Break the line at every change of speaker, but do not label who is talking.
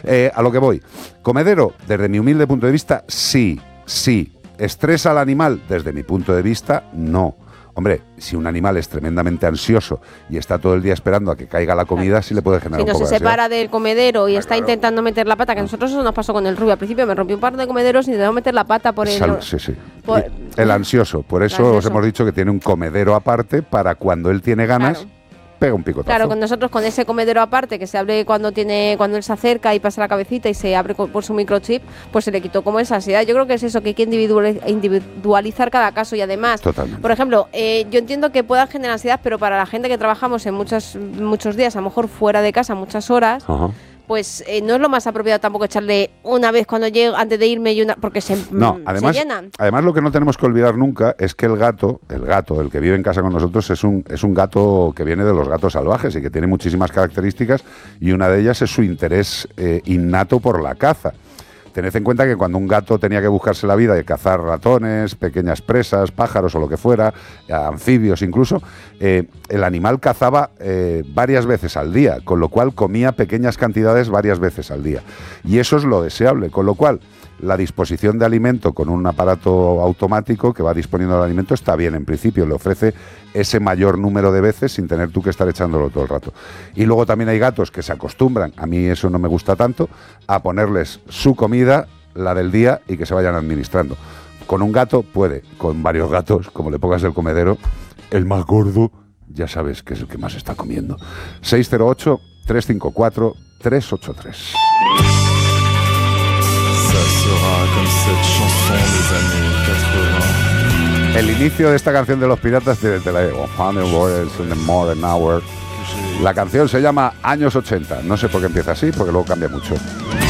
A lo que voy. Comedero, desde mi humilde punto de vista, sí. ¿Estresa al animal? Desde mi punto de vista, no. Hombre, si un animal es tremendamente ansioso y está todo el día esperando a que caiga la comida, sí le puede generar un poco de ansiedad.
Si no se separa del comedero y está intentando meter la pata, que a nosotros eso nos pasó con el Rubio. Al principio me rompió un par de comederos y intentó meter la pata por el...
Sí. El ansioso. Por eso os hemos dicho que tiene un comedero aparte para cuando él tiene ganas... Claro. Pega un picotazo.
Claro, con nosotros con ese comedero aparte que se abre cuando él se acerca y pasa la cabecita y se abre por su microchip, pues se le quitó como esa ansiedad. Yo creo que es eso, que hay que individualizar cada caso y además,
totalmente.
Por ejemplo, yo entiendo que pueda generar ansiedad, pero para la gente que trabajamos en muchos días, a lo mejor fuera de casa, muchas horas, pues no es lo más apropiado tampoco echarle una vez cuando llego, antes de irme, porque se llenan.
Además, lo que no tenemos que olvidar nunca es que el gato, el que vive en casa con nosotros, es un gato que viene de los gatos salvajes y que tiene muchísimas características, y una de ellas es su interés innato por la caza. Tened en cuenta que cuando un gato tenía que buscarse la vida de cazar ratones, pequeñas presas, pájaros o lo que fuera, anfibios incluso, el animal cazaba varias veces al día, con lo cual comía pequeñas cantidades varias veces al día. Y eso es lo deseable, con lo cual la disposición de alimento con un aparato automático que va disponiendo el alimento está bien en principio, le ofrece ese mayor número de veces sin tener tú que estar echándolo todo el rato. Y luego también hay gatos que se acostumbran, a mí eso no me gusta tanto, a ponerles su comida, la del día, y que se vayan administrando. Con un gato puede, con varios gatos, como le pongas el comedero, el más gordo, ya sabes que es el que más está comiendo. 608-354-383. El inicio de esta canción de los Piratas de la Modern Hour. La canción se llama Años 80. No sé por qué empieza así, porque luego cambia mucho.